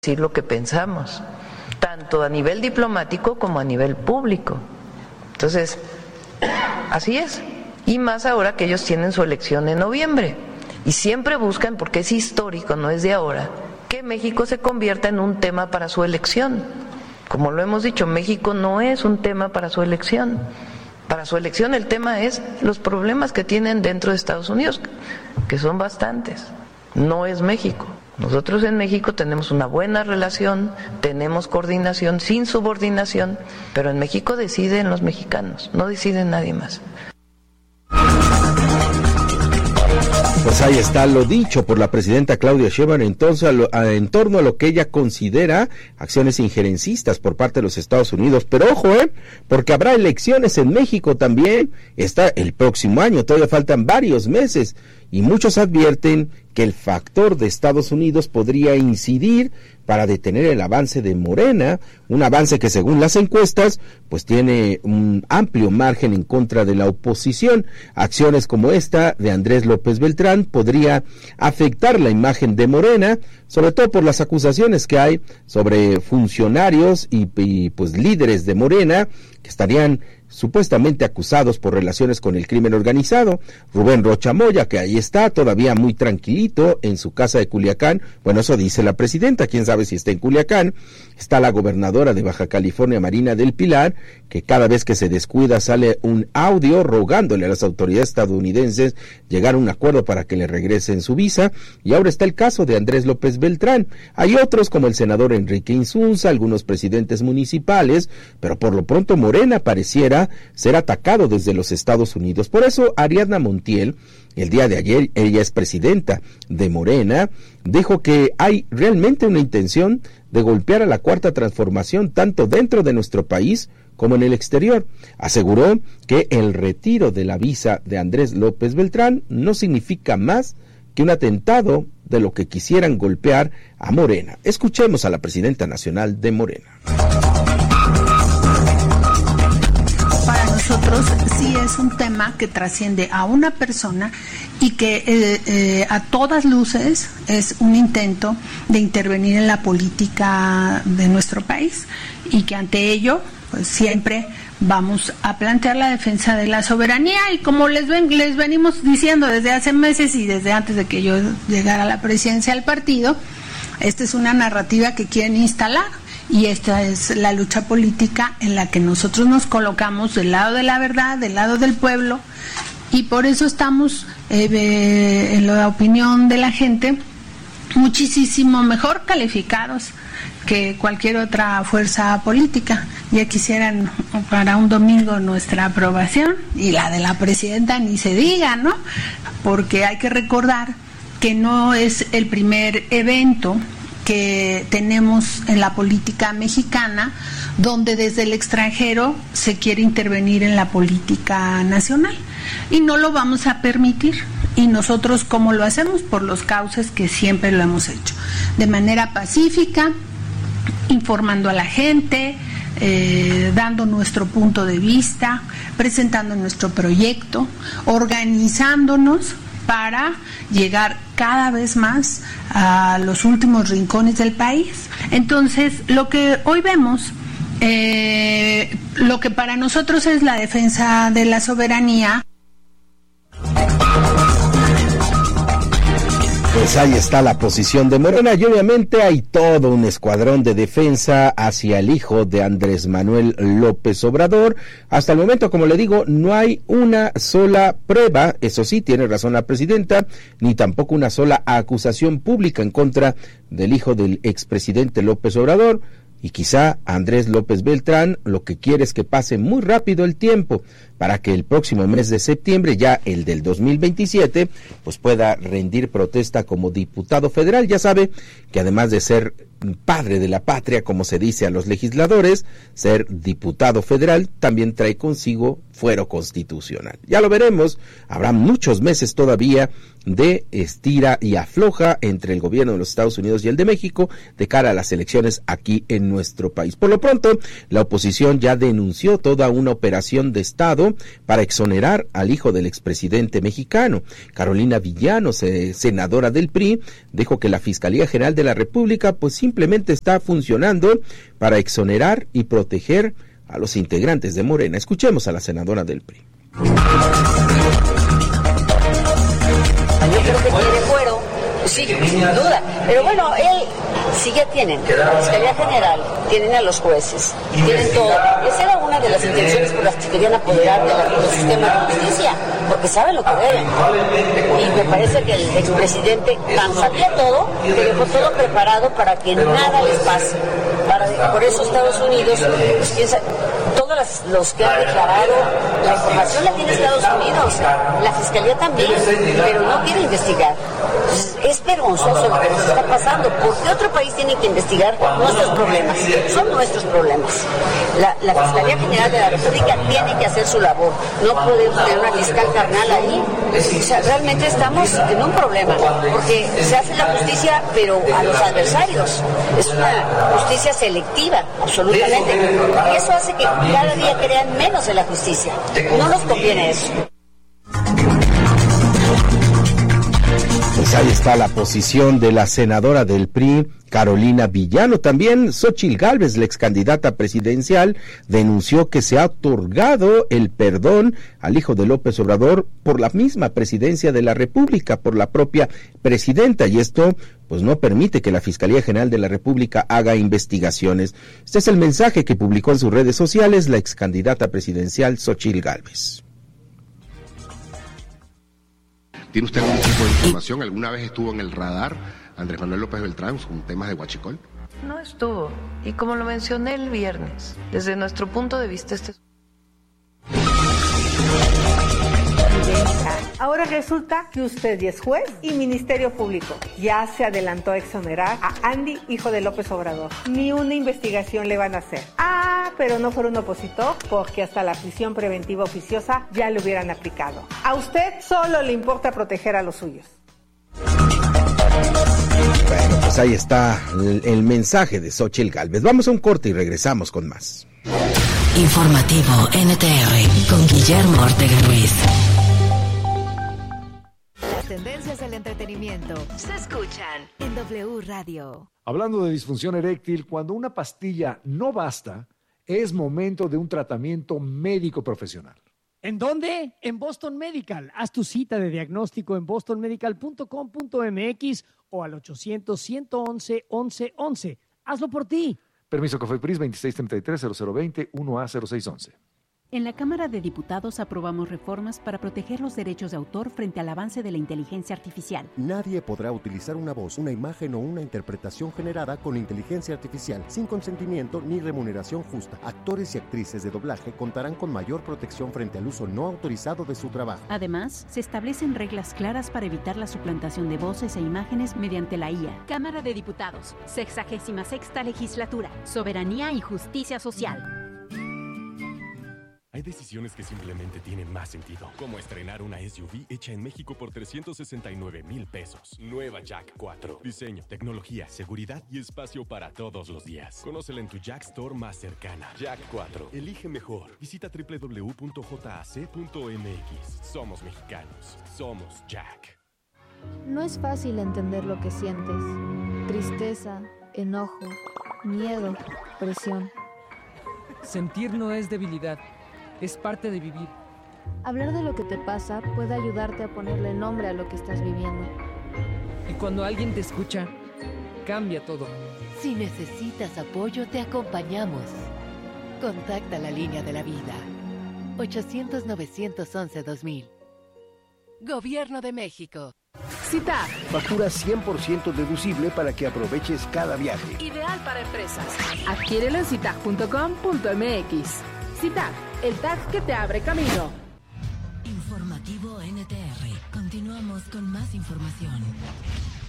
decir lo que pensamos, tanto a nivel diplomático como a nivel público. Entonces, así es. Y más ahora que ellos tienen su elección en noviembre. Y siempre buscan, porque es histórico, no es de ahora, que México se convierta en un tema para su elección. Como lo hemos dicho, México no es un tema para su elección. Para su elección el tema es los problemas que tienen dentro de Estados Unidos, que son bastantes. No es México. Nosotros en México tenemos una buena relación, tenemos coordinación sin subordinación, pero en México deciden los mexicanos, no decide nadie más. Pues ahí está lo dicho por la presidenta Claudia Sheinbaum en torno a lo que ella considera acciones injerencistas por parte de los Estados Unidos. Pero ojo, porque habrá elecciones en México también, está el próximo año, todavía faltan varios meses, y muchos advierten que el factor de Estados Unidos podría incidir para detener el avance de Morena, un avance que según las encuestas pues tiene un amplio margen en contra de la oposición. Acciones como esta de Andrés López Beltrán podría afectar la imagen de Morena, sobre todo por las acusaciones que hay sobre funcionarios y pues líderes de Morena que estarían supuestamente acusados por relaciones con el crimen organizado. Rubén Rocha Moya, que ahí está todavía muy tranquilito en su casa de Culiacán, bueno, eso dice la presidenta, quién sabe si está en Culiacán. Está la gobernadora de Baja California, Marina del Pilar, que cada vez que se descuida sale un audio rogándole a las autoridades estadounidenses llegar a un acuerdo para que le regresen su visa. Y ahora está el caso de Andrés López Beltrán. Hay otros como el senador Enrique Insunza, algunos presidentes municipales, pero por lo pronto Morena pareciera ser atacado desde los Estados Unidos. Por eso Ariadna Montiel, el día de ayer, ella es presidenta de Morena, dijo que hay realmente una intención de golpear a la Cuarta Transformación tanto dentro de nuestro país como en el exterior. Aseguró que el retiro de la visa de Andrés López Beltrán no significa más que un atentado de lo que quisieran golpear a Morena. Escuchemos a la presidenta nacional de Morena. Nosotros sí es un tema que trasciende a una persona y que a todas luces es un intento de intervenir en la política de nuestro país y que ante ello pues siempre vamos a plantear la defensa de la soberanía y como les venimos diciendo desde hace meses y desde antes de que yo llegara a la presidencia del partido, esta es una narrativa que quieren instalar. Y esta es la lucha política en la que nosotros nos colocamos del lado de la verdad, del lado del pueblo, y por eso estamos, en la opinión de la gente, muchísimo mejor calificados que cualquier otra fuerza política. Ya quisieran para un domingo nuestra aprobación, y la de la presidenta ni se diga, ¿no? Porque hay que recordar que no es el primer evento que tenemos en la política mexicana donde desde el extranjero se quiere intervenir en la política nacional y no lo vamos a permitir. Y nosotros, ¿cómo lo hacemos? Por los cauces que siempre lo hemos hecho, de manera pacífica, informando a la gente, dando nuestro punto de vista, presentando nuestro proyecto, organizándonos para llegar cada vez más a los últimos rincones del país. Entonces, lo que hoy vemos, lo que para nosotros es la defensa de la soberanía. Pues ahí está la posición de Morena y obviamente hay todo un escuadrón de defensa hacia el hijo de Andrés Manuel López Obrador. Hasta el momento, como le digo, no hay una sola prueba, eso sí, tiene razón la presidenta, ni tampoco una sola acusación pública en contra del hijo del expresidente López Obrador. Y quizá Andrés López Beltrán lo que quiere es que pase muy rápido el tiempo para que el próximo mes de septiembre, ya el del 2027, pues pueda rendir protesta como diputado federal. Ya sabe que además de ser padre de la patria, como se dice a los legisladores, ser diputado federal también trae consigo fuero constitucional. Ya lo veremos, habrá muchos meses todavía de estira y afloja entre el gobierno de los Estados Unidos y el de México de cara a las elecciones aquí en nuestro país. Por lo pronto, la oposición ya denunció toda una operación de Estado para exonerar al hijo del expresidente mexicano. Carolina Villano, senadora del PRI, dijo que la Fiscalía General de la República pues simplemente está funcionando para exonerar y proteger a los integrantes de Morena. Escuchemos a la senadora del PRI. Yo creo que tiene fuero, sí, sin duda. Pero bueno, él sí ya tienen la Fiscalía General, tienen a los jueces, tienen todo. Esa era una de las intenciones por las que querían apoderar del sistema de justicia, porque saben lo que deben. Y me parece que el expresidente tan sabía todo, que dejó todo preparado para que nada les pase. Por eso Estados Unidos pues, piensa, todos los que han declarado, la información la tiene Estados Unidos, la Fiscalía también, pero no quiere investigar. Entonces, es vergonzoso lo que nos está pasando. ¿Por qué otro país tiene que investigar nuestros problemas? Son nuestros problemas. La Fiscalía General de la República tiene que hacer su labor. No podemos tener una fiscal carnal ahí. O sea, realmente estamos en un problema, porque se hace la justicia, pero a los adversarios. Es una justicia selectiva, absolutamente. Y eso hace que cada día crean menos en la justicia. No nos conviene eso. Pues ahí está la posición de la senadora del PRI, Carolina Villano. También Xóchitl Gálvez, la excandidata presidencial, denunció que se ha otorgado el perdón al hijo de López Obrador por la misma presidencia de la República, por la propia presidenta, y esto pues no permite que la Fiscalía General de la República haga investigaciones. Este es el mensaje que publicó en sus redes sociales la excandidata presidencial Xóchitl Gálvez. ¿Tiene usted algún tipo de información? ¿Alguna vez estuvo en el radar Andrés Manuel López Beltrán con temas de huachicol? No estuvo. Y como lo mencioné el viernes, desde nuestro punto de vista, Ahora resulta que usted ya es juez y Ministerio Público. Ya se adelantó a exonerar a Andy, hijo de López Obrador. Ni una investigación le van a hacer. Pero no fuera un opositor, porque hasta la prisión preventiva oficiosa ya le hubieran aplicado. A usted solo le importa proteger a los suyos. Bueno, pues ahí está el mensaje de Xóchitl Gálvez. Vamos a un corte y regresamos con más. Informativo NTR con Guillermo Ortega Ruiz. Las tendencias del entretenimiento se escuchan en W Radio. Hablando de disfunción eréctil, cuando una pastilla no basta, es momento de un tratamiento médico profesional. ¿En dónde? En Boston Medical. Haz tu cita de diagnóstico en bostonmedical.com.mx o al 800-111-1111. Hazlo por ti. Permiso COFEPRIS 2633-0020 1A0611. En la Cámara de Diputados aprobamos reformas para proteger los derechos de autor frente al avance de la inteligencia artificial. Nadie podrá utilizar una voz, una imagen o una interpretación generada con inteligencia artificial sin consentimiento ni remuneración justa. Actores y actrices de doblaje contarán con mayor protección frente al uso no autorizado de su trabajo. Además, se establecen reglas claras para evitar la suplantación de voces e imágenes mediante la IA. Cámara de Diputados, 66ª Legislatura, Soberanía y Justicia Social. Hay decisiones que simplemente tienen más sentido, como estrenar una SUV hecha en México por 369,000 pesos. Nueva Jack 4. Diseño, tecnología, seguridad y espacio para todos los días. Conócela en tu Jack Store más cercana. Jack 4. Elige mejor. Visita www.jac.mx. Somos mexicanos. Somos Jack. No es fácil entender lo que sientes. Tristeza, enojo, miedo, presión. Sentir no es debilidad. Es parte de vivir. Hablar de lo que te pasa puede ayudarte a ponerle nombre a lo que estás viviendo. Y cuando alguien te escucha, cambia todo. Si necesitas apoyo, te acompañamos. Contacta la línea de la vida. 800-911-2000. Gobierno de México. CITAD. Factura 100% deducible para que aproveches cada viaje. Ideal para empresas. Adquiérelo en citag.com.mx. CITAG, el tag que te abre camino. Informativo NTR. Continuamos con más información.